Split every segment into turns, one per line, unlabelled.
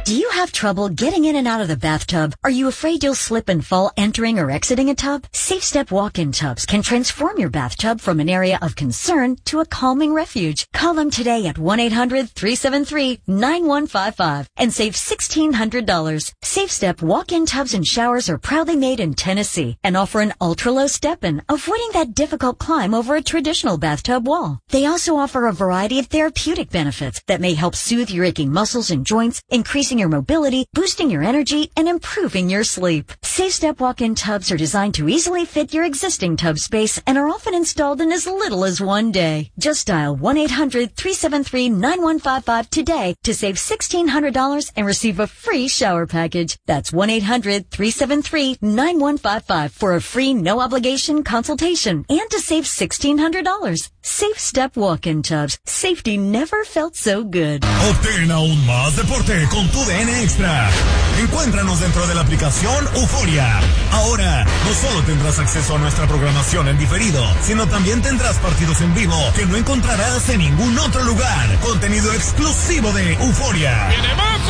Do you have trouble getting in and out of the bathtub? Are you afraid you'll slip and fall entering or exiting a tub? Safe Step walk-in tubs can transform your bathtub from an area of concern to a calming refuge. Call them today at 1-800-373-9155 and save $1,600. Safe Step walk-in tubs and showers are proudly made in Tennessee and offer an ultra-low step-in, avoiding that difficult climb over a traditional bathtub wall. They also offer a variety of therapeutic benefits that may help soothe your aching muscles and joints, increasing your mobility, boosting your energy, and improving your sleep. Safe Step walk-in tubs are designed to easily fit your existing tub space and are often installed in as little as one day. Just dial 1-800-373-9155 today to save $1,600 and receive a free shower package. That's 1-800-373-9155 for a free no-obligation consultation and to save $1,600. Safe Step walk-in tubs. Safety never felt so good.
Obtén aún más deporte con tu DN Extra. Encuéntranos dentro de la aplicación Euforia. Ahora, no solo tendrás acceso a nuestra programación en diferido, sino también tendrás partidos en vivo que no encontrarás en ningún otro lugar. Contenido exclusivo de Euforia.
¡Viene Messi!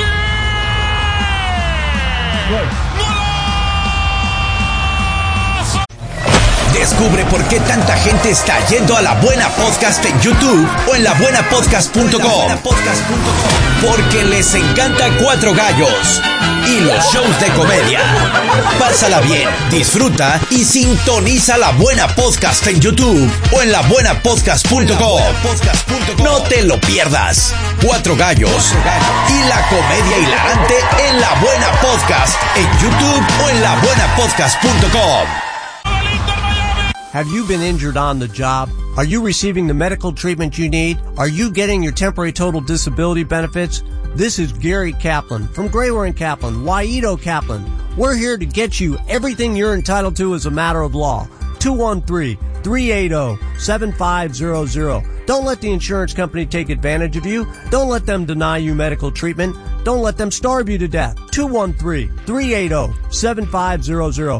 Descubre por qué tanta gente está yendo a La Buena Podcast en YouTube o en labuenapodcast.com. Porque les encanta Cuatro Gallos y los shows de comedia. Pásala bien, disfruta y sintoniza La Buena Podcast en YouTube o en labuenapodcast.com. No te lo pierdas. Cuatro Gallos y la comedia hilarante en La Buena Podcast en YouTube o en labuenapodcast.com.
Have you been injured on the job? Are you receiving the medical treatment you need? Are you getting your temporary total disability benefits? This is Gary Kaplan from Grayware & Kaplan, Waito Kaplan. We're here to get you everything you're entitled to as a matter of law. 213-380-7500. Don't let the insurance company take advantage of you. Don't let them deny you medical treatment. Don't let them starve you to death. 213-380-7500.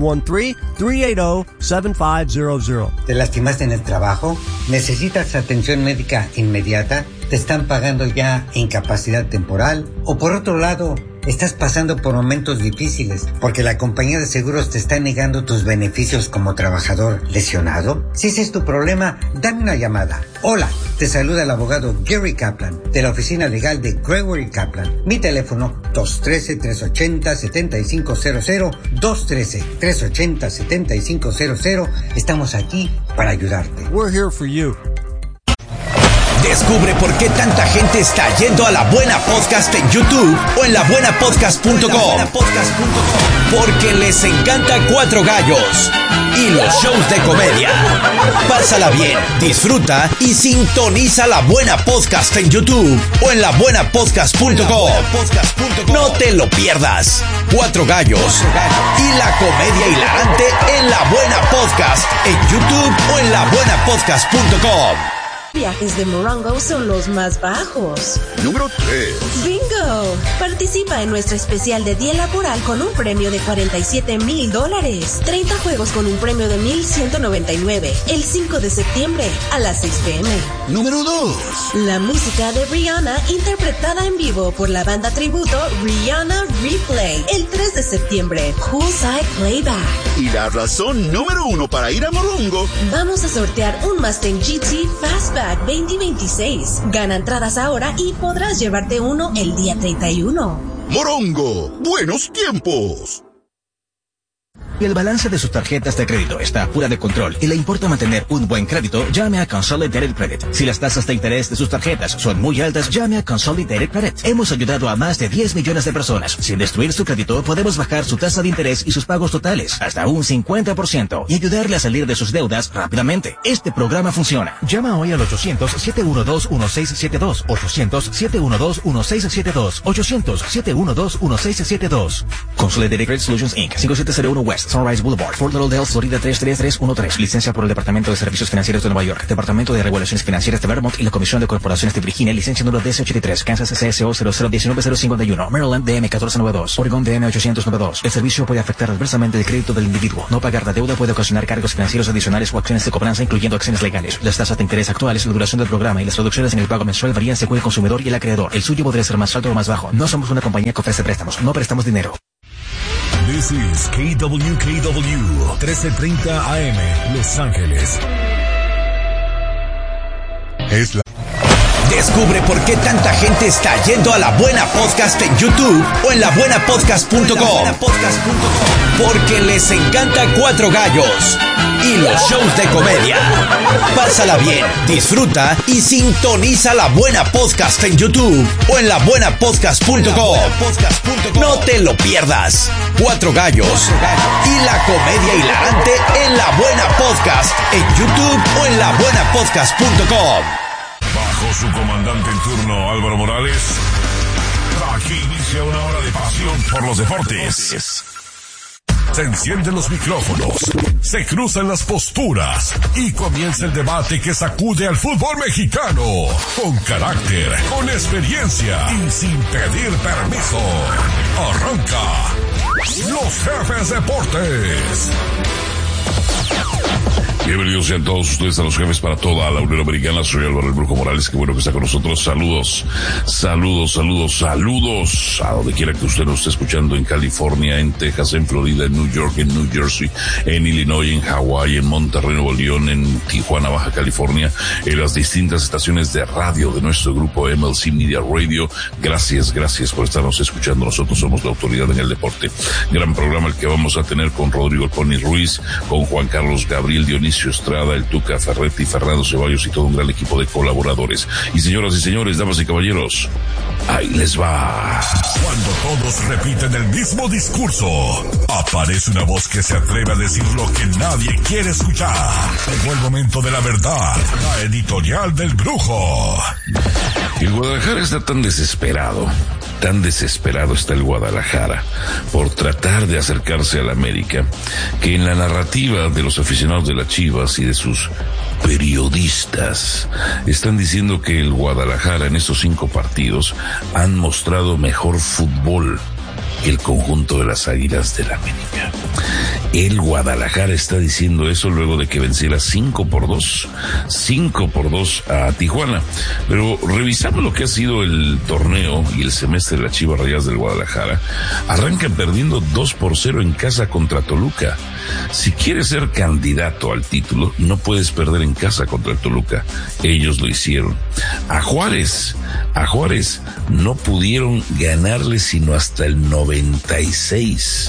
213-380-7500.
¿Te lastimaste en el trabajo? ¿Necesitas atención médica inmediata? ¿Te están pagando ya incapacidad temporal? O por otro lado, ¿estás pasando por momentos difíciles porque la compañía de seguros te está negando tus beneficios como trabajador lesionado? Si ese es tu problema, dame una llamada. Hola, te saluda el abogado Gary Kaplan de la oficina legal de Grayware & Kaplan. Mi teléfono 213-380-7500, 213-380-7500. Estamos aquí para ayudarte.
We're here for you.
Descubre por qué tanta gente está yendo a La Buena Podcast en YouTube o en labuenapodcast.com. Porque les encanta Cuatro Gallos y los shows de comedia. Pásala bien, disfruta y sintoniza La Buena Podcast en YouTube o en labuenapodcast.com. No te lo pierdas. Cuatro Gallos y la comedia hilarante en La Buena Podcast en YouTube o en labuenapodcast.com.
Viajes de Morongo son los más bajos.
Número 3.
¡Bingo! Participa en nuestro especial de día laboral con un premio de $47,000. 30 juegos con un premio de $1,199. El 5 de septiembre a las 6 p.m.
Número 2.
La música de Rihanna interpretada en vivo por la banda tributo Rihanna Replay. El 3 de septiembre. Poolside Playback.
Y la razón número 1 para ir a Morongo.
Vamos a sortear un Mustang GT Fastback 2026. Gana entradas ahora y podrás llevarte uno el día 31.
Morongo, buenos tiempos.
Si el balance de sus tarjetas de crédito está fuera de control y le importa mantener un buen crédito, llame a Consolidated Credit. Si las tasas de interés de sus tarjetas son muy altas, llame a Consolidated Credit. Hemos ayudado a más de 10 millones de personas. Sin destruir su crédito, podemos bajar su tasa de interés y sus pagos totales hasta un 50% y ayudarle a salir de sus deudas rápidamente. Este programa funciona. Llama hoy al 800-712-1672. 800-712-1672. 800-712-1672. Consolidated Credit Solutions Inc. 5701 West Sunrise Boulevard, Fort Lauderdale, Florida 33313. Licencia por el Departamento de Servicios Financieros de Nueva York, Departamento de Regulaciones Financieras de Vermont y la Comisión de Corporaciones de Virginia. Licencia número DC83, Kansas CSO 0019051, Maryland DM 1492, Oregon DM 892. El servicio puede afectar adversamente el crédito del individuo. No pagar la deuda puede ocasionar cargos financieros adicionales o acciones de cobranza, incluyendo acciones legales. Las tasas de interés actuales, la duración del programa y las reducciones en el pago mensual varían según el consumidor y el acreedor. El suyo podría ser más alto o más bajo. No somos una compañía que ofrece préstamos. No prestamos dinero.
This is KWKW 1330 AM, Los Ángeles.
Descubre por qué tanta gente está yendo a La Buena Podcast en YouTube o en labuenapodcast.com. Porque les encanta Cuatro Gallos y los shows de comedia. Pásala bien, disfruta y sintoniza La Buena Podcast en YouTube o en labuenapodcast.com. No te lo pierdas. Cuatro Gallos y la comedia hilarante en La Buena Podcast en YouTube o en labuenapodcast.com.
Bajo su comandante en turno, Álvaro Morales, aquí inicia una hora de pasión por los deportes. Se encienden los micrófonos, se cruzan las posturas y comienza el debate que sacude al fútbol mexicano. Con carácter, con experiencia y sin pedir permiso. Arranca Los Jefes Deportes. Bienvenidos sean todos ustedes a Los Jefes para toda la Unión Americana. Soy Álvaro el Brujo Morales, qué bueno que está con nosotros. Saludos a donde quiera que usted nos esté escuchando, en California, en Texas, en Florida, en New York, en New Jersey, en Illinois, en Hawái, en Monterrey, Nuevo León, en Tijuana, Baja California, en las distintas estaciones de radio de nuestro grupo MLC Media Radio. Gracias por estarnos escuchando. Nosotros somos la autoridad en el deporte. Gran programa el que vamos a tener con Rodrigo Pony Ruiz, con Juan Carlos Gabriel, Dionisio Estrada, el Tuca Ferretti, Fernando Ceballos y todo un gran equipo de colaboradores. Y señoras y señores, damas y caballeros, ahí les va. Cuando todos repiten el mismo discurso, aparece una voz que se atreve a decir lo que nadie quiere escuchar. Llegó el momento de la verdad, la editorial del Brujo.
El Guadalajara está tan desesperado está el Guadalajara por tratar de acercarse al América, que en la narrativa de los aficionados de las Chivas y de sus periodistas están diciendo que el Guadalajara en estos 5 partidos han mostrado mejor fútbol que el conjunto de las Águilas del América. El Guadalajara está diciendo eso luego de que venciera 5-2 a Tijuana. Pero revisando lo que ha sido el torneo y el semestre de las Chivas Rayadas del Guadalajara, arrancan perdiendo 2-0 en casa contra Toluca. Si quieres ser candidato al título, no puedes perder en casa contra el Toluca. Ellos lo hicieron. A Juárez no pudieron ganarle sino hasta el 96.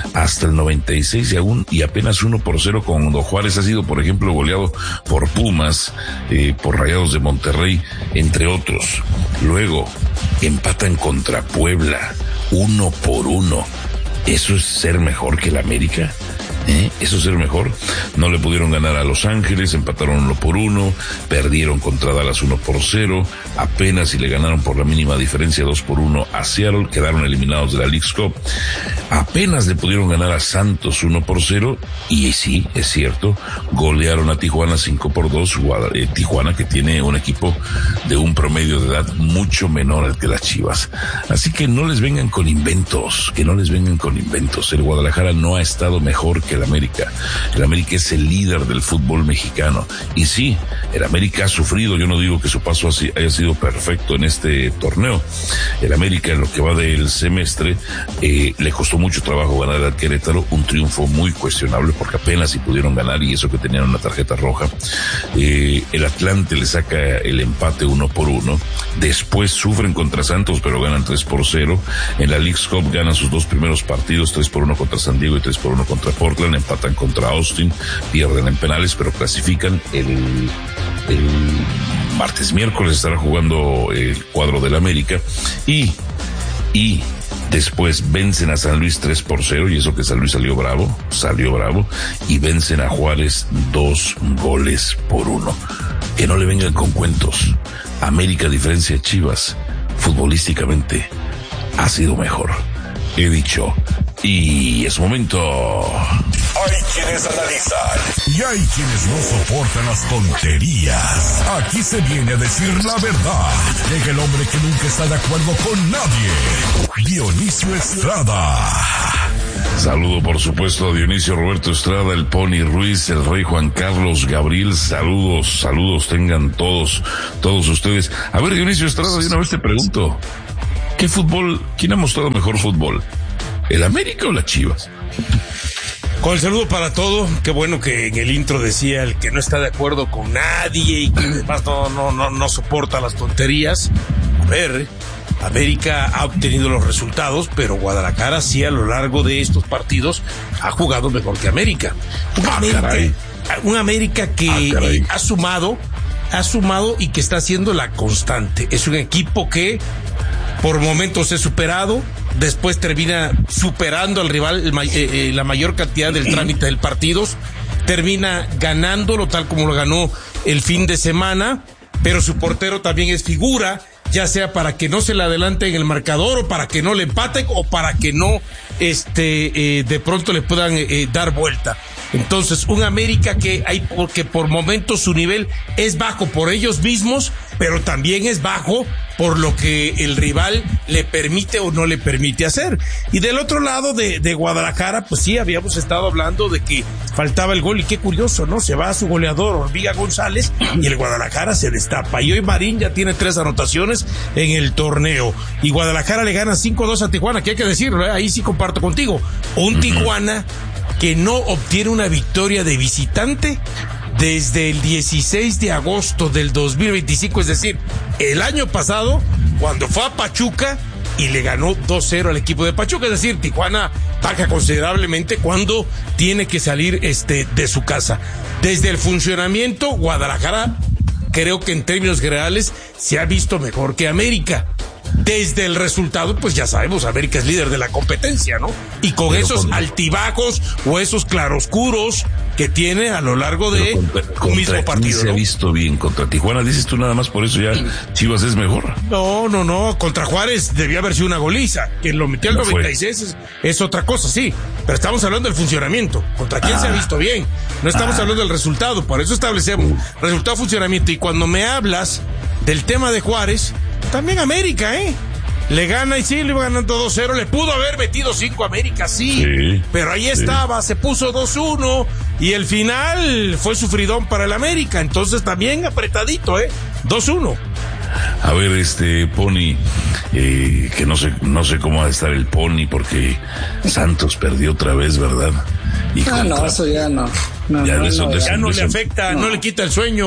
Y apenas 1-0 cuando Juárez ha sido, por ejemplo, goleado por Pumas, por Rayados de Monterrey, entre otros. Luego empatan contra Puebla 1-1. ¿Eso es ser mejor que el América? Eso es ser mejor. No le pudieron ganar a Los Ángeles, empataron 1-1, perdieron contra Dallas 1-0, apenas si le ganaron por la mínima diferencia 2-1 a Seattle, quedaron eliminados de la Leagues Cup. Apenas le pudieron ganar a Santos 1-0 y sí, es cierto, golearon a Tijuana 5-2, Tijuana que tiene un equipo de un promedio de edad mucho menor al que las Chivas. Así que no les vengan con inventos, El Guadalajara no ha estado mejor que el América. El América es el líder del fútbol mexicano. Y sí, el América ha sufrido. Yo no digo que su paso haya sido perfecto en este torneo. El América, en lo que va del semestre, le costó mucho trabajo ganar al Querétaro. Un triunfo muy cuestionable porque apenas si pudieron ganar, y eso que tenían una tarjeta roja. El Atlante le saca el empate 1-1. Después sufren contra Santos, pero ganan 3-0. En la Leagues Cup ganan sus 2 primeros partidos, 3-1 contra San Diego y 3-1 contra Portland. Empatan contra Austin, pierden en penales, pero clasifican. El miércoles estará jugando el cuadro del América y después vencen a San Luis 3-0, y eso que San Luis salió bravo, y vencen a Juárez 2-1. Que no le vengan con cuentos. América, a diferencia de Chivas, futbolísticamente ha sido mejor. He dicho,
Y es momento.
Hay quienes analizan y hay quienes no soportan las tonterías. Aquí se viene a decir la verdad. Llega el hombre que nunca está de acuerdo con nadie, Dionisio Estrada.
Saludo, por supuesto, a Dionisio Roberto Estrada, el Pony Ruiz, el Rey Juan Carlos Gabriel. Saludos tengan todos ustedes. A ver, Dionisio Estrada, de una vez te pregunto, ¿quién ha mostrado mejor fútbol? ¿El América o las Chivas?
Con el saludo para todo, qué bueno que en el intro decía el que no está de acuerdo con nadie y que además no soporta las tonterías. A ver, América ha obtenido los resultados, pero Guadalajara sí a lo largo de estos partidos ha jugado mejor que América. Un América que ha sumado y que está haciendo la constante. Es un equipo que por momentos es superado, después termina superando al rival la mayor cantidad del trámite del partido, termina ganándolo tal como lo ganó el fin de semana, pero su portero también es figura, ya sea para que no se le adelante en el marcador o para que no le empaten o para que no de pronto le puedan dar vuelta. Entonces, un América porque por momentos su nivel es bajo por ellos mismos, pero también es bajo por lo que el rival le permite o no le permite hacer. Y del otro lado de Guadalajara, pues sí, habíamos estado hablando de que faltaba el gol, y qué curioso, ¿no? Se va a su goleador, Orviga González, y el Guadalajara se destapa. Y hoy Marín ya tiene 3 anotaciones en el torneo. Y Guadalajara le gana 5-2 a Tijuana, que hay que decirlo, ahí sí comparto contigo. Un Tijuana que no obtiene una victoria de visitante desde el 16 de agosto del 2025, es decir, el año pasado, cuando fue a Pachuca y le ganó 2-0 al equipo de Pachuca. Es decir, Tijuana baja considerablemente cuando tiene que salir de su casa. Desde el funcionamiento, Guadalajara, creo que en términos generales, se ha visto mejor que América. Desde el resultado, pues ya sabemos, América es líder de la competencia, ¿no? Y con esos altibajos o esos claroscuros que tiene a lo largo de un mismo partido,
se ha visto bien contra Tijuana, dices tú, nada más por eso ya Chivas es mejor.
No, contra Juárez debía haber sido una goliza, que lo metió al 96 es otra cosa, sí, pero estamos hablando del funcionamiento, contra quién se ha visto bien, no estamos hablando del resultado, por eso establecemos resultado, funcionamiento. Y cuando me hablas del tema de Juárez, también América, le gana y sí, le iba ganando 2-0, le pudo haber metido 5 a América, sí, pero ahí estaba, se puso 2-1 y el final fue sufridón para el América, entonces también apretadito, 2-1.
A ver, Pony, que no sé cómo va a estar el Pony porque Santos perdió otra vez, ¿verdad? Y
eso ya no.
Ya no le afecta, no le quita el sueño.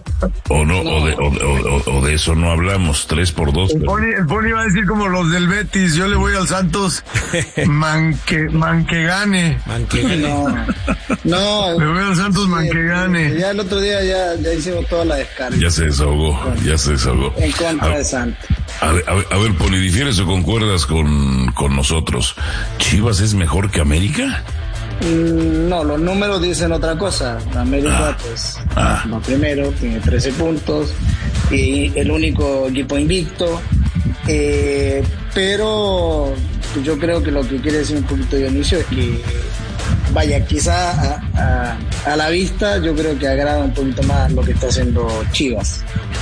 O de eso no hablamos, 3-2.
El Pony va a decir como los del Betis, yo le voy al Santos, man que gane.
No.
Le voy al Santos, man que gane.
Ya el otro día ya hicimos toda la descarga.
Ya se desahogó.
En contra de Santos.
A ver, Pony, ¿difieres o concuerdas con nosotros? ¿Chivas es mejor que América?
No, los números dicen otra cosa. América, lo primero, tiene 13 puntos y el único equipo invicto. Pero yo creo que lo que quiere decir un poquito Dionisio es que, vaya, quizá a la vista yo creo que agrada un poquito más lo que está haciendo Chivas.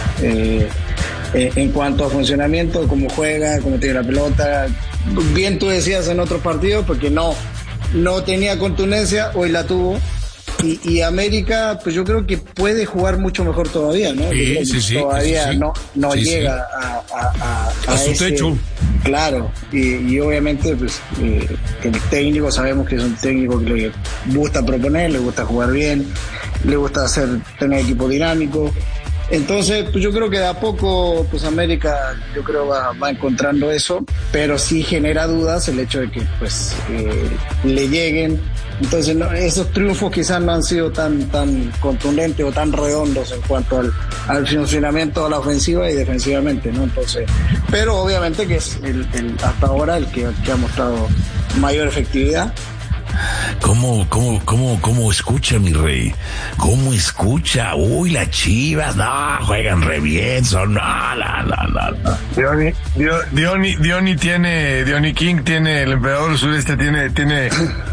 En cuanto a funcionamiento, cómo juega, cómo tiene la pelota. Bien tú decías en otros partidos, porque no tenía contundencia, hoy la tuvo. Y América, pues yo creo que puede jugar mucho mejor todavía, ¿no? Todavía no llega a
su techo.
Claro, y obviamente, pues, el técnico, sabemos que es un técnico que le gusta proponer, le gusta jugar bien, le gusta tener equipo dinámico. Entonces, pues yo creo que de a poco, pues América, yo creo va encontrando eso, pero sí genera dudas el hecho de que, pues, le lleguen. Entonces, esos triunfos quizás no han sido tan contundentes o tan redondos en cuanto al funcionamiento de la ofensiva y defensivamente, ¿no? Entonces, pero obviamente que es hasta ahora el que ha mostrado mayor efectividad.
¿Cómo escucha, mi rey? ¿Cómo escucha? Uy, las Chivas, no, juegan re bien, no.
Diony King tiene, el emperador del sureste tiene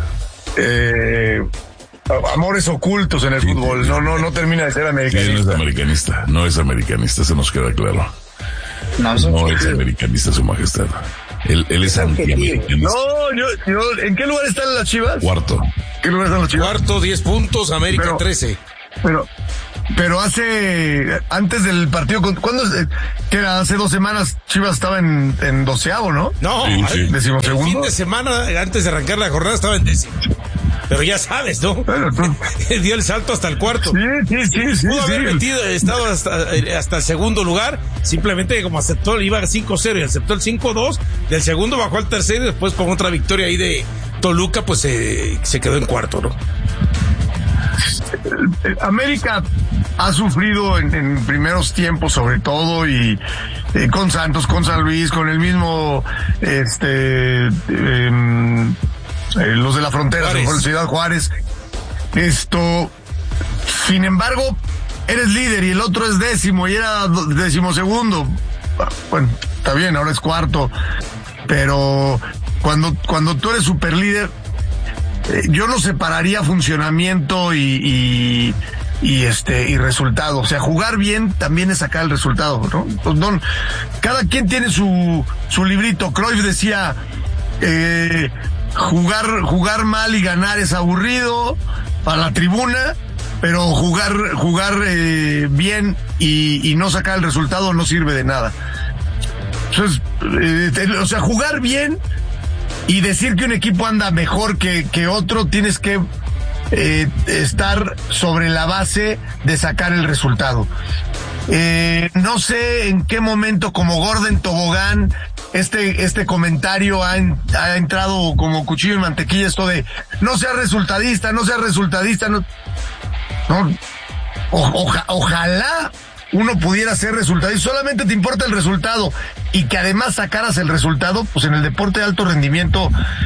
amores ocultos en el fútbol. No termina de ser americanista.
No es americanista, se nos queda claro. No es americanista, su majestad. Él es antiamericanista.
No, ¿en qué lugar están las Chivas?
Cuarto.
¿Qué lugar están las Chivas?
Cuarto, 10 puntos, América 13.
Pero antes del partido, ¿cuándo? Que era hace 2 semanas, Chivas estaba en 12avo, ¿no?
No,
sí.
12º.
El fin de semana, antes de arrancar la jornada, estaba en 10º. Pero ya sabes, ¿no? Dio el salto hasta el cuarto.
Sí.
Pudo haber estado hasta el segundo lugar, simplemente como aceptó, iba 5-0 y aceptó el 5-2, del segundo bajó al tercero y después con otra victoria ahí de Toluca, pues se quedó en cuarto, ¿no?
América ha sufrido en primeros tiempos, sobre todo, y con Santos, con San Luis, con el mismo los de la frontera, Ciudad Juárez. Sin embargo, eres líder y el otro es 10º y era 12º. Bueno, está bien, ahora es cuarto, pero cuando tú eres super líder, yo no separaría funcionamiento y resultado. O sea, jugar bien también es sacar el resultado, ¿no? Pues cada quien tiene su librito. Cruyff decía, jugar mal y ganar es aburrido para la tribuna, pero jugar bien y no sacar el resultado no sirve de nada. Entonces, o sea, jugar bien y decir que un equipo anda mejor que otro, tienes que estar sobre la base de sacar el resultado. No sé en qué momento, como Gordon Tobogán, este comentario ha entrado como cuchillo en mantequilla, esto de no seas resultadista, no. Ojalá uno pudiera ser resultadista, solamente te importa el resultado y que además sacaras el resultado. Pues en el deporte de alto rendimiento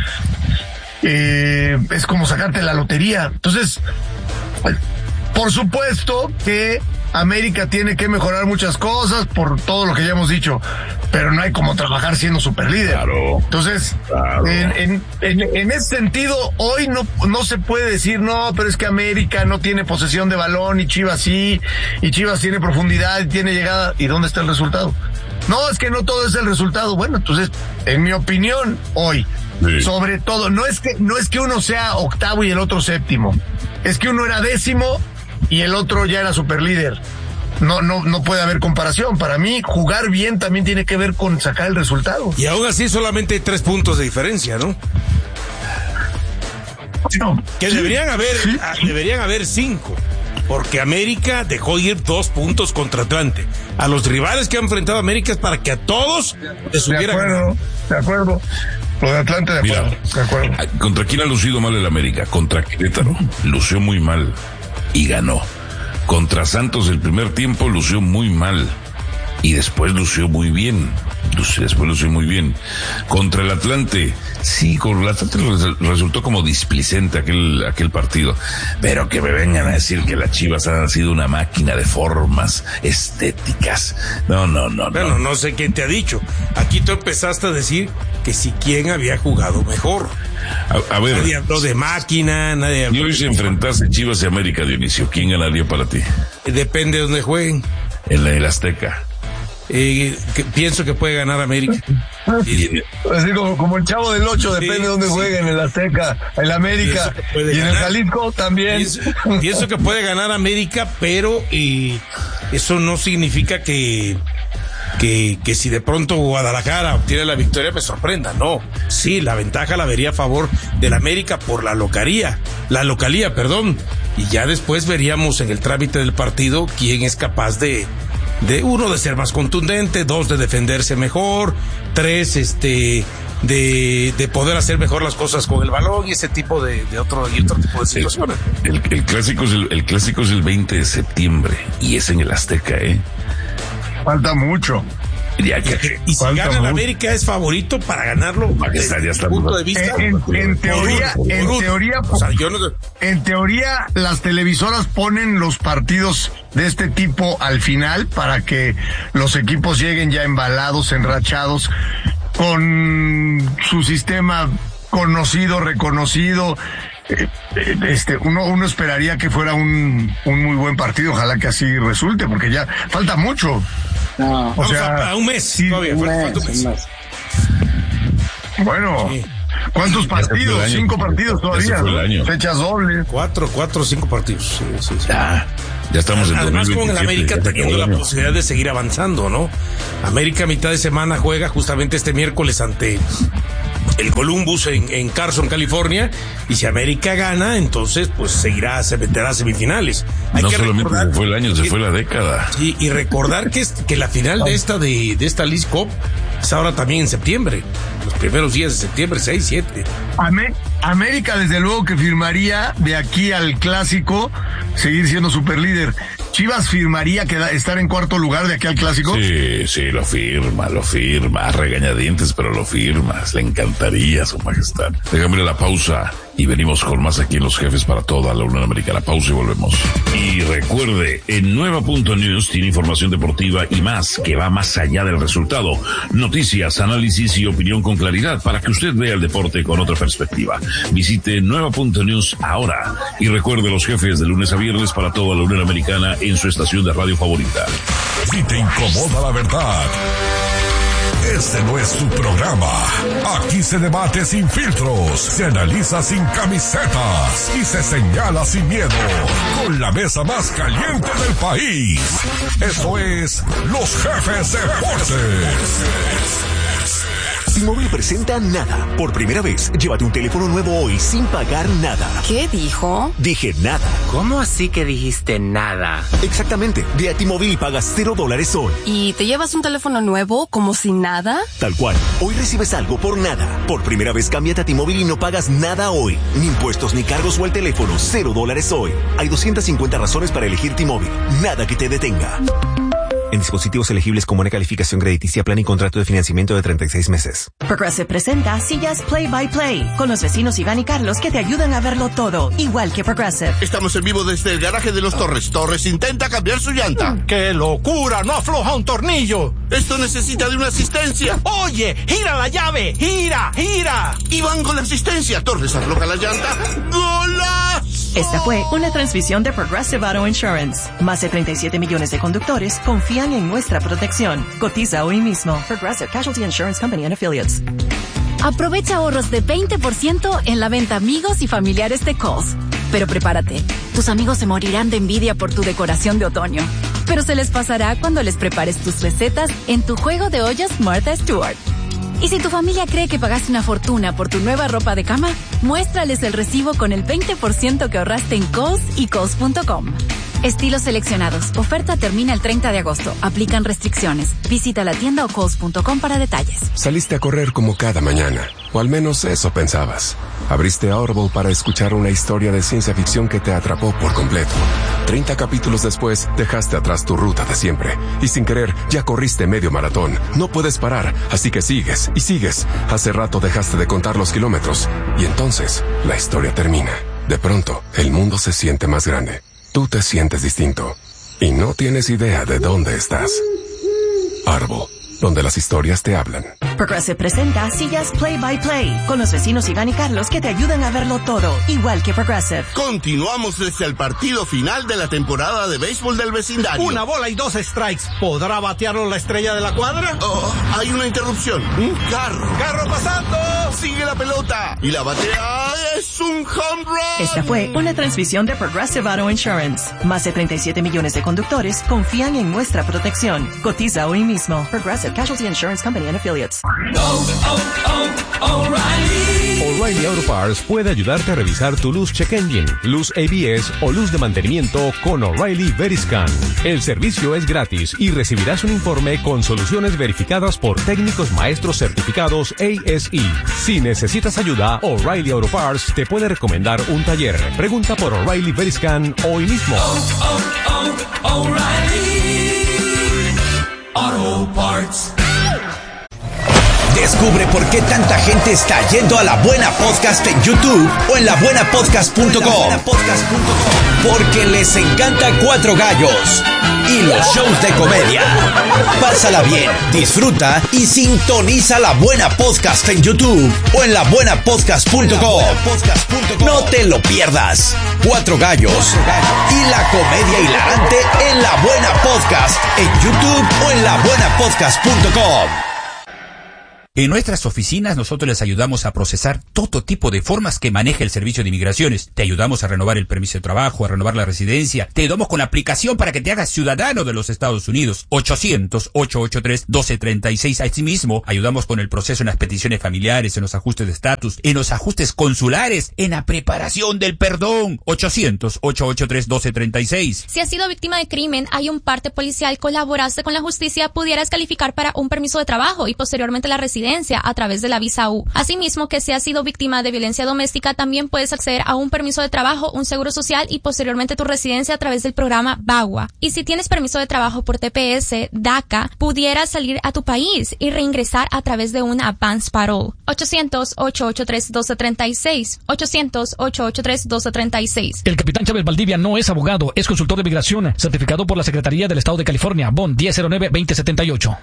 es como sacarte la lotería. Entonces, por supuesto que América tiene que mejorar muchas cosas por todo lo que ya hemos dicho, pero no hay como trabajar siendo superlíder.
Claro.
Entonces, en ese sentido, hoy no se puede decir, no, pero es que América no tiene posesión de balón y Chivas sí, y Chivas tiene profundidad y tiene llegada. ¿Y dónde está el resultado? No, es que no todo es el resultado. Bueno, entonces, en mi opinión, hoy, sobre todo, no es que uno sea octavo y el otro séptimo, es que uno era 10º y el otro ya era superlíder. No puede haber comparación. Para mí, jugar bien también tiene que ver con sacar el resultado.
Y aún así solamente hay 3 puntos de diferencia, ¿no? Que deberían haber 5. Porque América dejó ir 2 puntos contra Atlante. A los rivales que han enfrentado a América es para que a todos les hubiera ganado.
De acuerdo. Lo de Atlante, de acuerdo.
¿Contra quién ha lucido mal el América? Contra Querétaro. Lució muy mal y ganó. Contra Santos el primer tiempo lució muy mal y después lució muy bien. Contra el Atlante, sí, con el Atlante resultó como displicente aquel partido, pero que me vengan a decir que las Chivas han sido una máquina de formas estéticas. No.
Bueno, no sé quién te ha dicho. Aquí tú empezaste a decir que si quién había jugado mejor.
A ver,
nadie habló de máquina, nadie habló.
Y hoy se enfrentase Chivas y América, Dionisio, ¿quién ganaría para ti?
Depende de dónde jueguen.
En el Azteca.
Pienso que puede ganar América.
Así como el Chavo del 8, depende de dónde jueguen, en el Azteca, en la América y en el Jalisco también.
Pienso que puede ganar América, pero eso no significa que si de pronto Guadalajara obtiene la victoria me sorprenda. No, sí, la ventaja la vería a favor del América por la localía, y ya después veríamos en el trámite del partido quién es capaz de uno, de ser más contundente, 2, de defenderse mejor, 3, de poder hacer mejor las cosas con el balón y ese tipo de otro tipo de situaciones.
El clásico es el 20 de septiembre y es en el Azteca,
Falta mucho.
Y si gana el América es favorito para ganarlo desde el punto de vista.
En teoría, las televisoras ponen los partidos de este tipo al final para que los equipos lleguen ya embalados, enrachados, con su sistema conocido, reconocido. Uno esperaría que fuera un muy buen partido, ojalá que así resulte, porque ya falta mucho.
No, o sea, a un mes
sí,
todavía, falta un mes.
Bueno, sí. ¿Cuántos partidos? 5 partidos todavía, ¿no? Fechas dobles.
4 o 5 partidos. Sí.
Ya estamos en
además 2027, con el América teniendo la posibilidad de seguir avanzando, ¿no? América a mitad de semana juega justamente este miércoles ante el Columbus en Carson, California, y si América gana, entonces pues se meterá a semifinales.
No solamente se fue el año, se fue la década.
Sí, y recordar que la final de esta Leagues Cup es ahora también en septiembre, los primeros días de septiembre, 6, 7.
América desde luego que firmaría de aquí al clásico seguir siendo superlíder. ¿Chivas firmaría estar en cuarto lugar de aquí al clásico?
Sí, lo firma, regañadientes, pero lo firmas, le encantaría, su majestad. Déjame la pausa y venimos con más aquí en Los Jefes para toda la Unión Americana. Pausa y volvemos. Y recuerde, en Nueva.News tiene información deportiva y más que va más allá del resultado. Noticias, análisis y opinión con claridad para que usted vea el deporte con otra perspectiva. Visite Nueva.News ahora y recuerde Los Jefes de lunes a viernes para toda la Unión Americana en su estación de radio favorita.
Si te incomoda la verdad, este no es tu programa. Aquí se debate sin filtros, se analiza sin camisetas y se señala sin miedo. Con la mesa más caliente del país. Esto es Los Jefes Deportes.
T-Mobile presenta Nada. Por primera vez, llévate un teléfono nuevo hoy sin pagar nada.
¿Qué dijo?
Dije nada.
¿Cómo así que dijiste nada?
Exactamente. Ve a T-Mobile y pagas $0 hoy.
¿Y te llevas un teléfono nuevo como si nada?
Tal cual. Hoy recibes algo por nada. Por primera vez, cámbiate a T-Mobile y no pagas nada hoy. Ni impuestos ni cargos o el teléfono. $0 hoy. Hay 250 razones para elegir T-Mobile. Nada que te detenga. En dispositivos elegibles con buena calificación crediticia, plan y contrato de financiamiento de 36 meses.
Progressive presenta sillas Play by Play con los vecinos Iván y Carlos que te ayudan a verlo todo, igual que Progressive.
Estamos en vivo desde el garaje de los Torres. Torres intenta cambiar su llanta.
¡Qué locura! ¡No afloja un tornillo!
Esto necesita de una asistencia.
¡Oye! ¡Gira la llave! ¡Gira!
Iván con la asistencia. Torres afloja la llanta. ¡Golazo!
Esta fue una transmisión de Progressive Auto Insurance. Más de 37 millones de conductores confían en nuestra protección. Cotiza hoy mismo. Progressive Casualty Insurance Company and Affiliates.
Aprovecha ahorros de 20% en la venta amigos y familiares de Kohl's. Pero prepárate, tus amigos se morirán de envidia por tu decoración de otoño. Pero se les pasará cuando les prepares tus recetas en tu juego de ollas Martha Stewart. Y si tu familia cree que pagaste una fortuna por tu nueva ropa de cama, muéstrales el recibo con el 20% que ahorraste en Kohl's y Kohl's.com. Estilos seleccionados. Oferta termina el 30 de agosto. Aplican restricciones. Visita la tienda o Kohl's.com para detalles.
Saliste a correr como cada mañana, o al menos eso pensabas. Abriste Audible para escuchar una historia de ciencia ficción que te atrapó por completo. 30 capítulos después, dejaste atrás tu ruta de siempre. Y sin querer, ya corriste medio maratón. No puedes parar, así que sigues y sigues. Hace rato dejaste de contar los kilómetros. Y entonces, la historia termina. De pronto, el mundo se siente más grande. Tú te sientes distinto. Y no tienes idea de dónde estás. Audible, donde las historias te hablan.
Progressive presenta sillas Play by Play con los vecinos Iván y Carlos que te ayudan a verlo todo, igual que Progressive.
Continuamos desde el partido final de la temporada de béisbol del vecindario.
Una bola y 2 strikes. ¿Podrá batearlo la estrella de la cuadra?
Oh, hay una interrupción. Un carro.
¡Carro pasando!
Sigue la pelota. Y la batea es un home run.
Esta fue una transmisión de Progressive Auto Insurance. Más de 37 millones de conductores confían en nuestra protección. Cotiza hoy mismo. Progressive Casualty Insurance Company and Affiliates.
O'Reilly Auto Parts puede ayudarte a revisar tu luz check engine, luz ABS o luz de mantenimiento con O'Reilly Veriscan. El servicio es gratis y recibirás un informe con soluciones verificadas por técnicos maestros certificados ASE. Si necesitas ayuda, O'Reilly Auto Parts te puede recomendar un taller. Pregunta por O'Reilly Veriscan hoy mismo.
O'Reilly Auto Parts.
Descubre por qué tanta gente está yendo a La Buena Podcast en YouTube o en labuenapodcast.com. Porque les encanta Cuatro Gallos y los shows de comedia. Pásala bien, disfruta y sintoniza La Buena Podcast en YouTube o en labuenapodcast.com. No te lo pierdas. Cuatro Gallos y la comedia hilarante en La Buena Podcast en YouTube o en labuenapodcast.com.
En nuestras oficinas nosotros les ayudamos a procesar todo tipo de formas que maneja el Servicio de Inmigraciones. Te ayudamos a renovar el permiso de trabajo, a renovar la residencia. Te ayudamos con la aplicación para que te hagas ciudadano de los Estados Unidos. 800-883-1236. Asimismo, ayudamos con el proceso en las peticiones familiares, en los ajustes de estatus, en los ajustes consulares, en la preparación del perdón. 800-883-1236.
Si has sido víctima de crimen, hay un parte policial, colaboraste con la justicia, pudieras calificar para un permiso de trabajo y posteriormente la residencia a través de la visa U. Asimismo, que si has sido víctima de violencia doméstica, también puedes acceder a un permiso de trabajo, un seguro social y posteriormente tu residencia a través del programa VAWA. Y si tienes permiso de trabajo por TPS, DACA, pudieras salir a tu país y reingresar a través de una advance parole. 800-883-1236. 800-883-1236.
El capitán Chávez Valdivia no es abogado, es consultor de migración, certificado por la Secretaría del Estado de California, BON 1009-2078.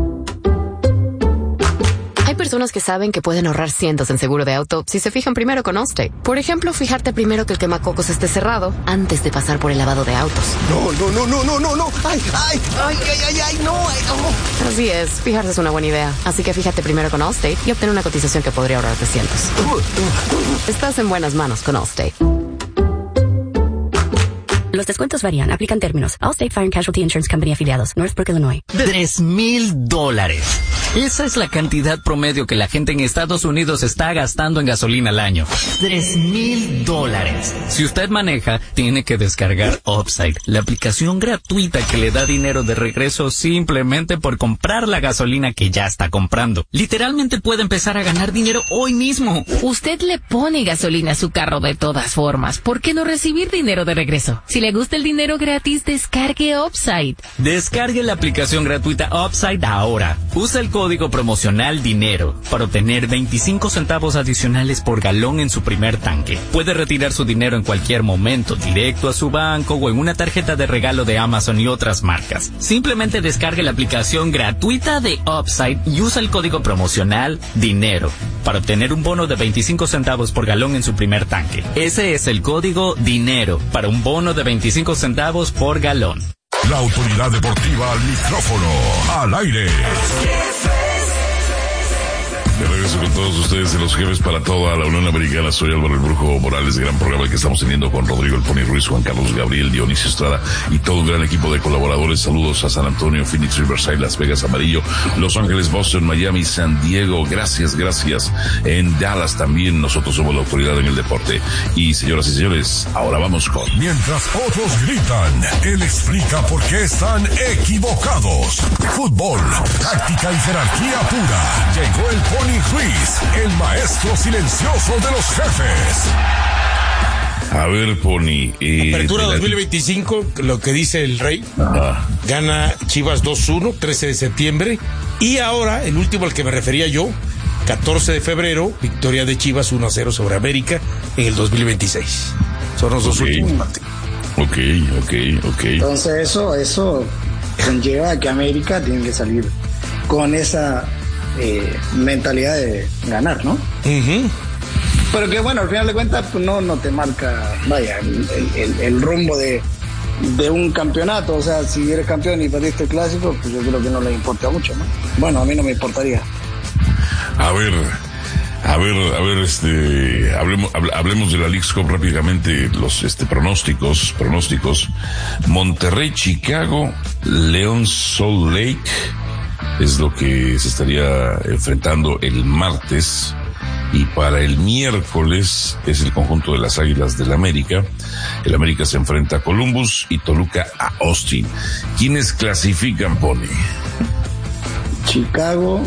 Hay personas que saben que pueden ahorrar cientos en seguro de auto si se fijan primero con Allstate. Por ejemplo, fijarte primero que el quemacocos esté cerrado antes de pasar por el lavado de autos.
No. Ay, no.
Así es, fijarse es una buena idea. Así que fíjate primero con Allstate y obtén una cotización que podría ahorrarte cientos. Estás en buenas manos con Allstate.
Los descuentos varían. Aplican términos. Allstate Fire and Casualty Insurance Company afiliados. Northbrook, Illinois.
$3,000. Esa es la cantidad promedio que la gente en Estados Unidos está gastando en gasolina al año. $3,000. Si usted maneja, tiene que descargar Upside, la aplicación gratuita que le da dinero de regreso simplemente por comprar la gasolina que ya está comprando. Literalmente puede empezar a ganar dinero hoy mismo.
Usted le pone gasolina a su carro de todas formas. ¿Por qué no recibir dinero de regreso? Si le gusta el dinero gratis, descargue Upside.
Descargue la aplicación gratuita Upside ahora. Usa el código promocional DINERO para obtener 25 centavos adicionales por galón en su primer tanque. Puede retirar su dinero en cualquier momento, directo a su banco o en una tarjeta de regalo de Amazon y otras marcas. Simplemente descargue la aplicación gratuita de Upside y usa el código promocional DINERO para obtener un bono de 25 centavos por galón en su primer tanque. Ese es el código DINERO para un bono de 25 centavos por galón.
La autoridad deportiva al micrófono, al aire.
De regreso con todos ustedes en Los Jefes para toda la Unión Americana. Soy Álvaro el Brujo Morales, gran programa que estamos teniendo con Rodrigo el Pony Ruiz, Juan Carlos Gabriel, Dionisio Estrada y todo un gran equipo de colaboradores. Saludos a San Antonio, Phoenix, Riverside, Las Vegas, Amarillo, Los Ángeles, Boston, Miami, San Diego. Gracias. En Dallas también nosotros somos la autoridad en el deporte. Y señoras y señores, ahora vamos con...
Mientras otros gritan, él explica por qué están equivocados. Fútbol, táctica y jerarquía pura. Llegó el Pony Ruiz, el maestro silencioso de los jefes.
A ver, Pony.
Apertura 2025, lo que dice el Rey. Gana Chivas 2-1, 13 de septiembre. Y ahora, el último al que me refería yo, 14 de febrero, victoria de Chivas 1-0 sobre América en el 2026. Son los dos últimos partidos.
Ok.
Entonces eso conlleva a que América tiene que salir con esa mentalidad de ganar, ¿no? Pero que bueno, al final de cuentas pues no te marca, vaya, el rumbo de un campeonato. O sea, si eres campeón y perdiste el clásico, pues yo creo que no le importa mucho, ¿no? Bueno, a mí no me importaría.
A ver, hablemos de la Leagues Cup rápidamente, los pronósticos. Monterrey, Chicago, León, Salt Lake es lo que se estaría enfrentando el martes. Y para el miércoles es el conjunto de las Águilas del América. El América se enfrenta a Columbus y Toluca a Austin. ¿Quiénes clasifican, Pony?
Chicago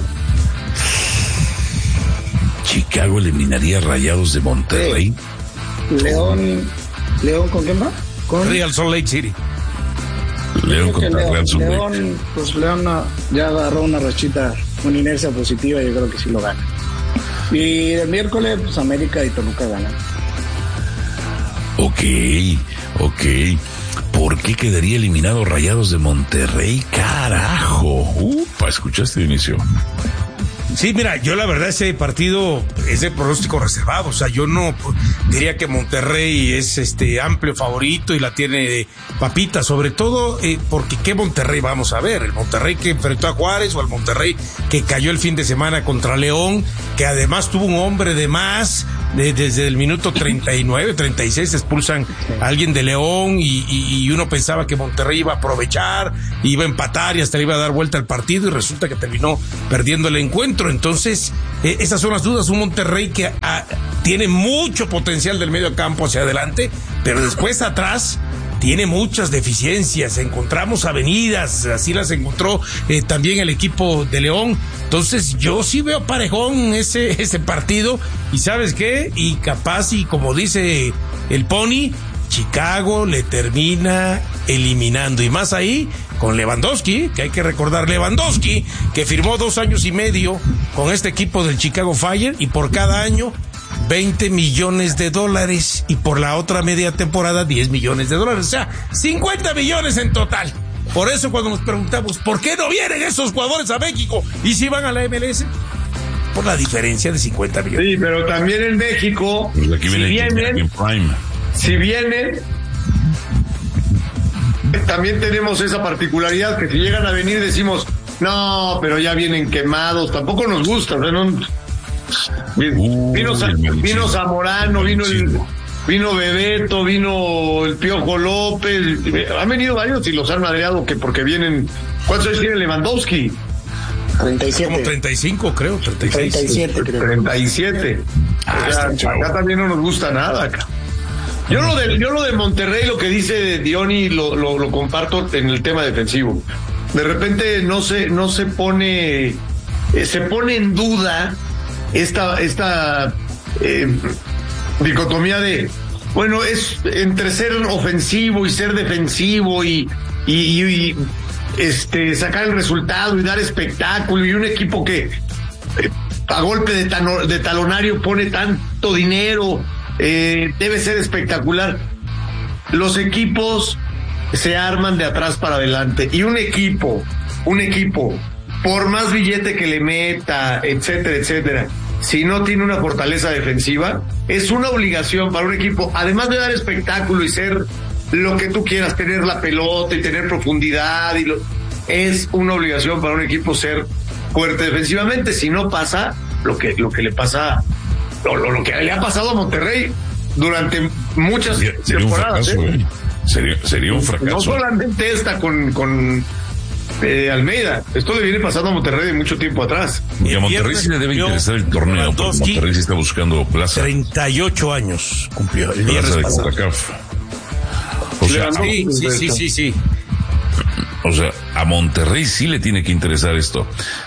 eliminaría a Rayados de Monterrey.
León, ¿con quién va? Con
Real Salt Lake City.
León contra Real Salt Lake.
León ya agarró una rachita una inercia positiva, yo creo que sí lo gana. Y el miércoles, pues América y Toluca ganan.
Ok. ¿Por qué quedaría eliminado Rayados de Monterrey? Carajo. ¿Escuchaste, Dionisio?
Sí, mira, yo la verdad ese partido es de pronóstico reservado, o sea, yo no diría que Monterrey es amplio favorito y la tiene papita, sobre todo porque ¿qué Monterrey vamos a ver? ¿El Monterrey que enfrentó a Juárez o el Monterrey que cayó el fin de semana contra León, que además tuvo un hombre de más? Desde el minuto 39, 36 expulsan a alguien de León y uno pensaba que Monterrey iba a aprovechar, iba a empatar y hasta le iba a dar vuelta al partido y resulta que terminó perdiendo el encuentro. Entonces, esas son las dudas. Un Monterrey que tiene mucho potencial del medio campo hacia adelante, pero después atrás tiene muchas deficiencias. Encontramos avenidas, así las encontró también el equipo de León. Entonces yo sí veo parejón ese partido, y ¿sabes qué? Y capaz, y como dice el Pony, Chicago le termina eliminando, y más ahí con Lewandowski, que hay que recordar, Lewandowski, que firmó 2 años y medio con este equipo del Chicago Fire, y por cada año $20 millones, y por la otra media temporada $10 millones, o sea, 50 millones en total. Por eso cuando nos preguntamos, ¿por qué no vienen esos jugadores a México? ¿Y si van a la MLS? Por la diferencia de 50 millones.
Sí, pero también en México,
pues aquí
si vienen, también tenemos esa particularidad que si llegan a venir decimos, no, pero ya vienen quemados, tampoco nos gusta, o sea, no... Vino Zamorano, vino Bebeto, vino el Piojo López, han venido varios y los han madreado que porque vienen. ¿Cuántos años tiene Lewandowski?
37.
Como 35, creo, 36.
37, creo.
37. O sea, acá también no nos gusta nada acá. Yo lo de Monterrey, lo que dice Diony, lo comparto en el tema defensivo. De repente se pone en duda esta dicotomía de, bueno, es entre ser ofensivo y ser defensivo y sacar el resultado y dar espectáculo, y un equipo que a golpe de talonario pone tanto dinero, debe ser espectacular. Los equipos se arman de atrás para adelante, y un equipo por más billete que le meta, etcétera, si no tiene una fortaleza defensiva, es una obligación para un equipo, además de dar espectáculo y ser lo que tú quieras, tener la pelota y tener profundidad, es una obligación para un equipo ser fuerte defensivamente. Si no pasa lo que le pasa, lo que le ha pasado a Monterrey durante muchas temporadas.
Sería un fracaso.
No solamente esta con Almeida, esto le viene pasando a Monterrey de mucho tiempo atrás.
Y a Monterrey sí le debe interesar el torneo, porque Monterrey sí está buscando plaza.
38 años cumplió el viernes
de
pasado.
O sea,
sí.
O sea, a Monterrey sí le tiene que interesar esto.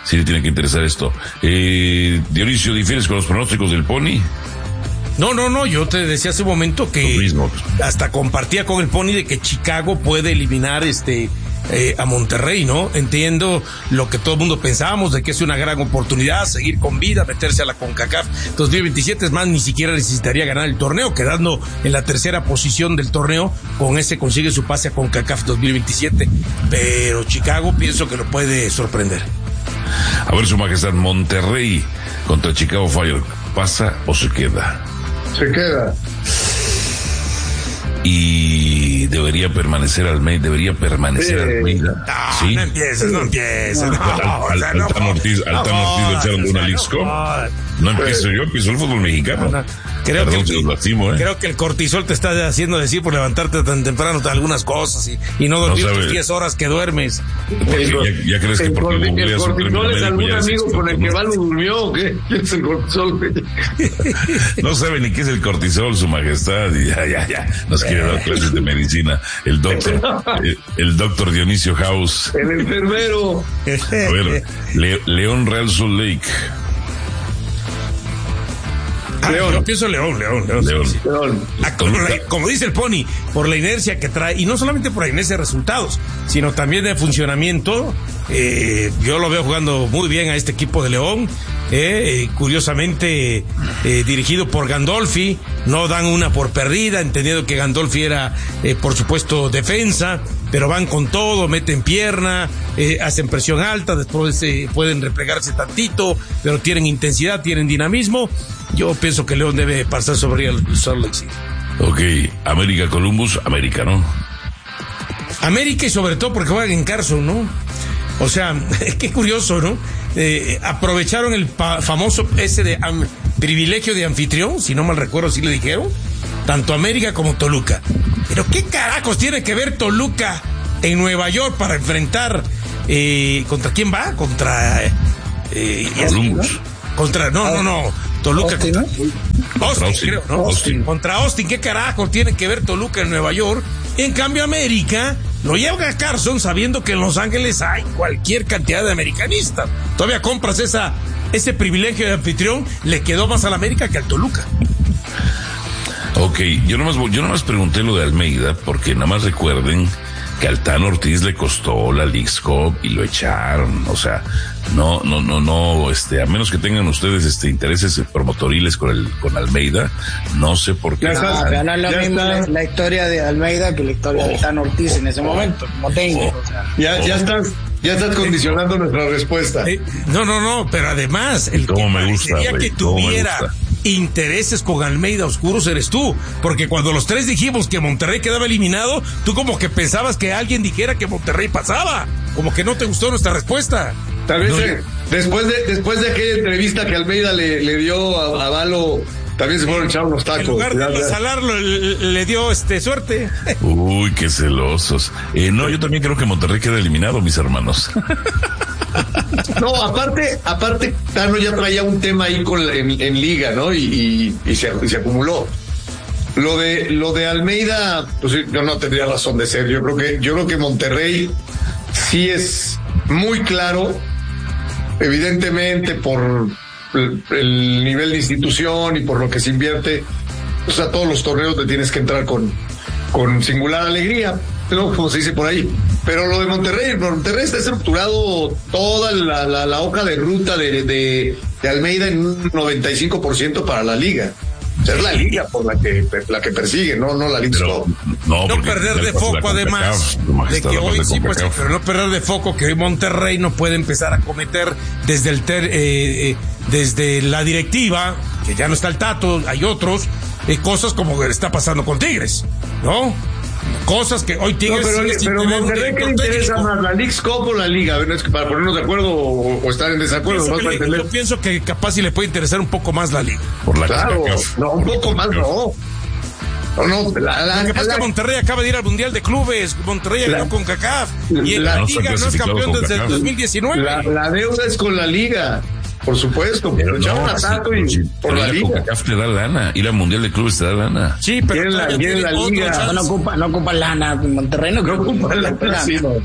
Dionisio, ¿difieres con los pronósticos del Pony?
No, yo te decía hace un momento que hasta compartía con el Pony de que Chicago puede eliminar a Monterrey, ¿no? Entiendo lo que todo el mundo pensábamos de que es una gran oportunidad seguir con vida, meterse a la CONCACAF 2027, es más, ni siquiera necesitaría ganar el torneo, quedando en la tercera posición del torneo, con ese consigue su pase a CONCACAF 2027, pero Chicago pienso que lo puede sorprender.
A ver, Su Majestad, Monterrey contra Chicago Fire, ¿pasa o se queda?
Se queda.
Y debería permanecer Almeida. ¿Sí?
No empieces.
Altano Ortiz lo echaron de una Leagues Cup. No empiezo yo, empiezo el fútbol mexicano.
Creo que el cortisol te está haciendo decir por levantarte tan temprano algunas cosas y no dormir tus 10 horas que duermes.
Ya crees que porque
el cortisol es algún amigo con el que Valo durmió, ¿qué es el cortisol?
No sabe ni qué es el cortisol, Su Majestad, y ya nos quiere dar clases de medicina el doctor Dionisio House,
el enfermero.
A ver, León Real Salt Lake.
Yo pienso León. Sí. Como dice el Pony, por la inercia que trae, y no solamente por la inercia de resultados, sino también de funcionamiento. Yo lo veo jugando muy bien a este equipo de León. Curiosamente dirigido por Gandolfi, no dan una por perdida, entendiendo que Gandolfi era por supuesto defensa, pero van con todo, meten pierna, hacen presión alta, después pueden replegarse tantito, pero tienen intensidad, tienen dinamismo. Yo pienso que León debe pasar sobre el Salt Lake City.
Ok, América Columbus, América, ¿no?
América, y sobre todo porque juegan en Carson, ¿no? O sea, qué curioso, ¿no? Aprovecharon el famoso privilegio de anfitrión, si no mal recuerdo, sí le dijeron, tanto América como Toluca. Pero qué carajos tiene que ver Toluca en Nueva York para enfrentar, ¿contra quién va? Contra
Columbus.
No. Toluca.
Austin, ¿no?
Austin, creo, ¿no?
Austin.
Contra Austin, ¿qué carajo tiene que ver Toluca en Nueva York? En cambio, América lo lleva a Carson sabiendo que en Los Ángeles hay cualquier cantidad de americanistas. Todavía compras ese privilegio de anfitrión, le quedó más al América que al Toluca.
Ok, yo nomás pregunté lo de Almeida, porque nada más recuerden que al Tan Ortiz le costó la Leagues Cup y lo echaron. O sea, no, a menos que tengan ustedes intereses promotoriles con Almeida, no sé por qué.
No es lo mismo la historia de Almeida que la historia de Tan Ortiz en ese momento, como técnico. O sea.
Ya estás condicionando nuestra respuesta.
No, pero además, el que parecería que tuviera intereses con Almeida oscuros eres tú, porque cuando los tres dijimos que Monterrey quedaba eliminado, tú como que pensabas que alguien dijera que Monterrey pasaba, como que no te gustó nuestra respuesta.
Tal vez después de aquella entrevista que Almeida le dio a Valo, también se fueron a echar unos tacos.
En lugar de salarlo, le dio suerte.
Uy, qué celosos. No, yo también creo que Monterrey queda eliminado, mis hermanos.
No, aparte, Tano ya traía un tema ahí en liga, ¿no? Y se acumuló. Lo de Almeida, pues yo no tendría razón de ser. Yo creo que Monterrey sí es muy claro, evidentemente por el nivel de institución y por lo que se invierte. O sea, todos los torneos te tienes que entrar con singular alegría, ¿no? Como se dice por ahí. Pero lo de Monterrey está estructurado toda la hoja de ruta de Almeida en un 95% para la liga. O sea, es la liga por la que persigue, no la liga.
No perder de foco, además de que hoy sí, pues, pero no perder de foco que hoy Monterrey no puede empezar a cometer desde la directiva, que ya no está el Tato, hay otros, cosas como está pasando con Tigres, ¿no? Cosas que hoy Tigres...
pero Monterrey, ¿qué le interesa más, la Leagues Cup o la Liga? Es que para ponernos de acuerdo o estar en desacuerdo.
Yo pienso que capaz si le puede interesar un poco más la Liga.
Por la
CONCACAF. No, un poco más no.
Lo que pasa es que Monterrey acaba de ir al Mundial de Clubes, Monterrey ganó con CONCACAF, y en la Liga no es campeón desde el 2019.
La deuda es con la Liga. Por supuesto, pero echaron a Tato y por la Liga.
CONCACAF te da lana, ir al Mundial de Clubes te da lana.
Sí, pero
la Liga.
No ocupa lana, Monterrey no ocupa lana.
Sí, no.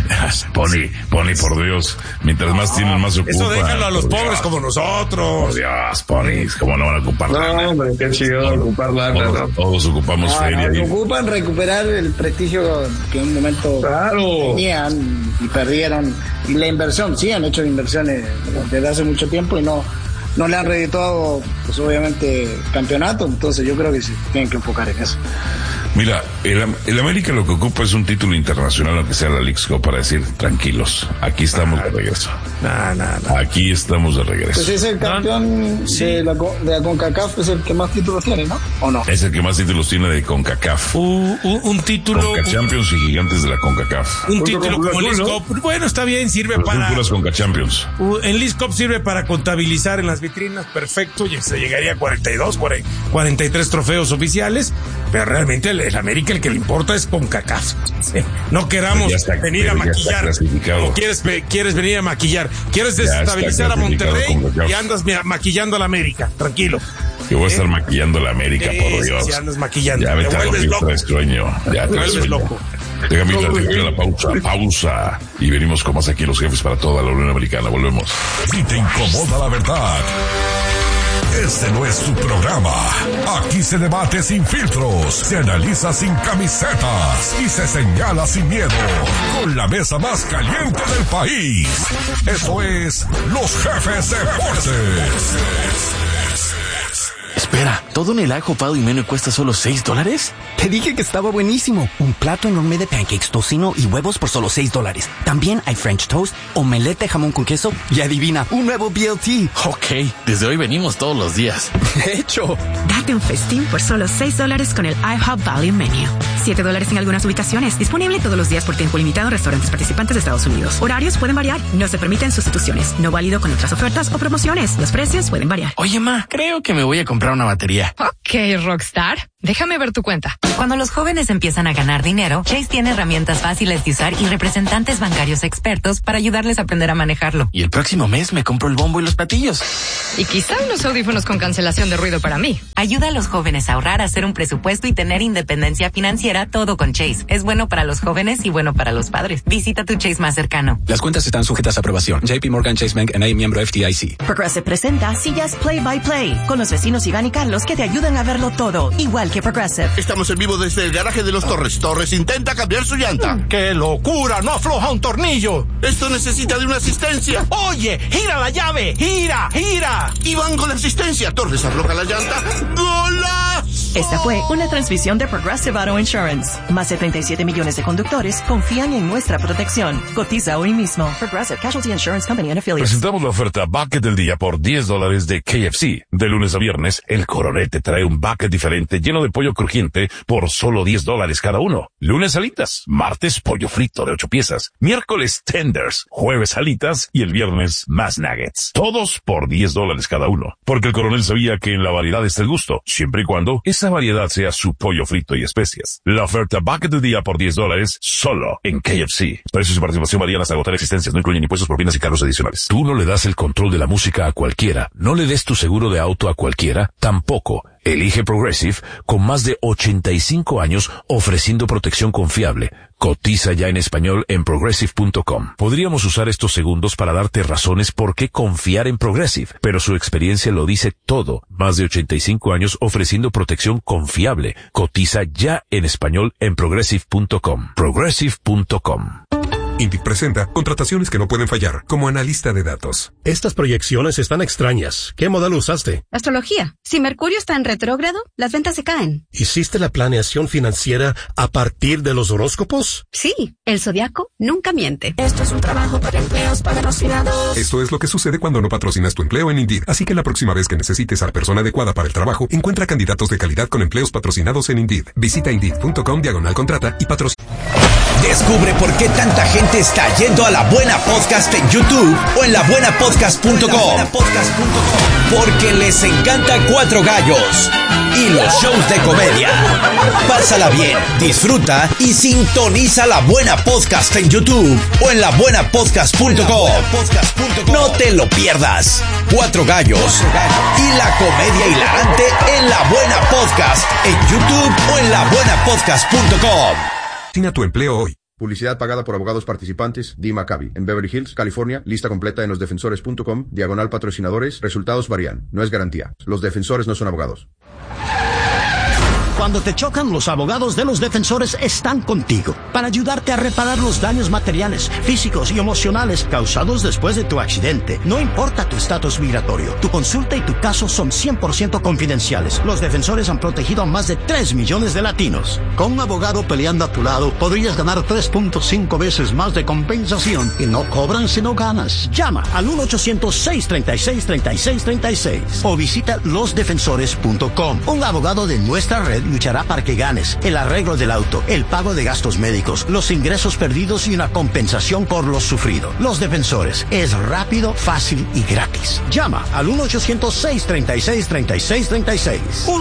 Pony, por Dios, mientras más tienen, más se ocupan.
Eso déjalo a los pobres Dios. Como nosotros.
Por Dios, Pony, ¿cómo no van a ocupar lana?
No, hombre, qué chido ocupar lana.
Todos ocupamos feria.
Ocupan recuperar el prestigio que en un momento tenían y perdieron. Y la inversión, sí, han hecho inversiones desde hace mucho tiempo y no le han reeditado, pues obviamente, campeonato. Entonces yo creo que se tienen que enfocar en eso.
Mira, el América lo que ocupa es un título internacional, aunque sea la Leagues Cup, para decir, tranquilos, aquí estamos de regreso. Aquí estamos de regreso.
Pues es el campeón de la CONCACAF, es el que más títulos tiene, ¿no? ¿O no?
Es el que más títulos tiene de CONCACAF.
Un título...
CONCACHAMPIONS y Gigantes de la CONCACAF.
Un título como Leagues Cup. Bueno, está bien, sirve para...
CONCACHAMPIONS.
En Leagues Cup sirve para contabilizar en las vitrinas, perfecto, y se llegaría a 43 trofeos oficiales, pero realmente el América el que le importa es CONCACAF. No queramos venir a maquillar. ¿O quieres venir a maquillar? ¿Quieres desestabilizar a Monterrey? Y andas maquillando a la América. Tranquilo.
Que voy a estar maquillando a la América, por Dios.
Si andas maquillando.
Ya vete a dormir, sueño. Ya te
vuelves loco.
Déjame ir a la pausa. Y venimos con más aquí los jefes para toda la Unión Americana. Volvemos.
Si te incomoda la verdad, Este no es su programa. Aquí se debate sin filtros, se analiza sin camisetas y se señala sin miedo. Con la mesa más caliente del país. Esto es Los Jefes Deportes.
Espera, ¿todo en el ajo, pado y menú cuesta solo $6?
Te dije que estaba buenísimo. Un plato enorme de pancakes, tocino y huevos por solo $6. También hay French toast, omelette, jamón con queso y adivina, un nuevo BLT.
Ok, desde hoy venimos todos los días.
De hecho,
Date un festín por solo $6 con el IHOP Value Menu. $7 en algunas ubicaciones. Disponible todos los días por tiempo limitado en restaurantes participantes de Estados Unidos. Horarios pueden variar. No se permiten sustituciones. No válido con otras ofertas o promociones. Los precios pueden variar.
Oye, ma, creo que me voy a comprar una batería.
Ok, Rockstar. Déjame ver tu cuenta.
Cuando los jóvenes empiezan a ganar dinero, Chase tiene herramientas fáciles de usar y representantes bancarios expertos para ayudarles a aprender a manejarlo.
Y el próximo mes me compro el bombo y los platillos.
Y quizá unos audífonos con cancelación de ruido para mí.
Ayuda a los jóvenes a ahorrar, a hacer un presupuesto y tener independencia financiera, todo con Chase. Es bueno para los jóvenes y bueno para los padres. Visita tu Chase más cercano.
Las cuentas están sujetas a aprobación. JP Morgan Chase Bank N.A. miembro FDIC.
Progressive presenta sillas Play by Play con los vecinos Iván y Carlos que te ayudan a verlo todo, igual que Progressive.
Estamos en vivo desde el garaje de los Torres. Torres intenta cambiar su llanta.
¡Qué locura! ¡No afloja un tornillo!
Esto necesita de una asistencia.
¡Oye! ¡Gira la llave! ¡Gira! ¡Gira!
Iván con la asistencia. Torres afloja la llanta. ¡Golazo!
Esta fue una transmisión de Progressive Auto Insurance. Más de 37 millones de conductores confían en nuestra protección. Cotiza hoy mismo. Progressive Casualty Insurance Company and Affiliates.
Presentamos la oferta Bucket del día por $10 de KFC. De lunes a viernes, el Coronel te trae un bucket diferente lleno de pollo crujiente por solo $10 cada uno. Lunes alitas, martes pollo frito de 8 piezas, miércoles tenders, jueves alitas y el viernes más nuggets. Todos por $10 cada uno. Porque el Coronel sabía que en la variedad está el gusto, siempre y cuando esa variedad sea su pollo frito y especias. La oferta Bucket del día por $10 solo en KFC. Precios y participación varían hasta agotar existencias, no incluyen impuestos, propinas y cargos adicionales. Tú no le das el control de la música a cualquiera, no le des tu seguro de auto a cualquiera, tampoco. Elige Progressive con más de 85 años ofreciendo protección confiable. Cotiza ya en español en progressive.com. Podríamos usar estos segundos para darte razones por qué confiar en Progressive, pero su experiencia lo dice todo. Más de 85 años ofreciendo protección confiable. Cotiza ya en español en progressive.com. Progressive.com.
INDIC presenta contrataciones que no pueden fallar, como analista de datos.
Estas proyecciones están extrañas. ¿Qué modelo usaste?
Astrología. Si Mercurio está en retrógrado, las ventas se caen.
¿Hiciste la planeación financiera a partir de los horóscopos?
Sí, el zodiaco nunca miente.
Esto es un trabajo para empleos patrocinados.
Esto es lo que sucede cuando no patrocinas tu empleo en Indeed. Así que la próxima vez que necesites a la persona adecuada para el trabajo, encuentra candidatos de calidad con empleos patrocinados en Indeed. Visita Indeed.com/contrata y patrocina.
Descubre por qué tanta gente está yendo a La Buena Podcast en YouTube o en labuenapodcast.com. Porque les encanta Cuatro Gallos y los shows de comedia. Pásala bien, disfruta y sintoniza La Buena Podcast en YouTube o en labuenapodcast.com. No te lo pierdas. Cuatro Gallos y la comedia hilarante en La Buena Podcast en YouTube o en labuenapodcast.com.
Patrocina tu empleo hoy.
Publicidad pagada por abogados participantes. Dee Maccabi, en Beverly Hills, California. Lista completa en losdefensores.com. /patrocinadores. Resultados varían. No es garantía. Los defensores no son abogados.
Cuando te chocan, los abogados de Los Defensores están contigo para ayudarte a reparar los daños materiales, físicos y emocionales causados después de tu accidente. No importa tu estatus migratorio, tu consulta y tu caso son 100% confidenciales. Los Defensores han protegido a más de 3 millones de latinos. Con un abogado peleando a tu lado, podrías ganar 3.5 veces más de compensación y no cobran si no ganas. Llama al 1-800-636-3636 o visita losdefensores.com. Un abogado de nuestra red luchará para que ganes el arreglo del auto, el pago de gastos médicos, los ingresos perdidos y una compensación por lo sufrido. Los Defensores es rápido, fácil y gratis. Llama al 1-800-636-3636.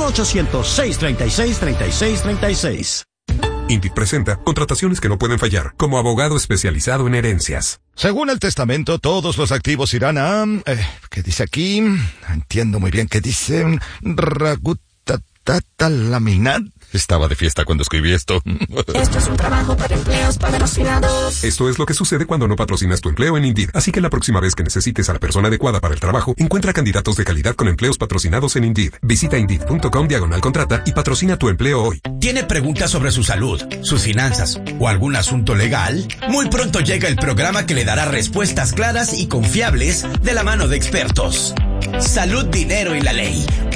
1-800-636-3636.
INDIC presenta contrataciones que no pueden fallar, como abogado especializado en herencias.
Según el testamento, todos los activos irán a... ¿qué dice aquí? Entiendo muy bien qué dice. Tata Laminat estaba de fiesta cuando escribí esto.
Esto es un trabajo para empleos patrocinados.
Esto es lo que sucede cuando no patrocinas tu empleo en Indeed. Así que la próxima vez que necesites a la persona adecuada para el trabajo, encuentra candidatos de calidad con empleos patrocinados en Indeed. Visita Indeed.com/contrata y patrocina tu empleo hoy.
¿Tiene preguntas sobre su salud, sus finanzas o algún asunto legal? Muy pronto llega el programa que le dará respuestas claras y confiables de la mano de expertos. Salud, dinero y la ley.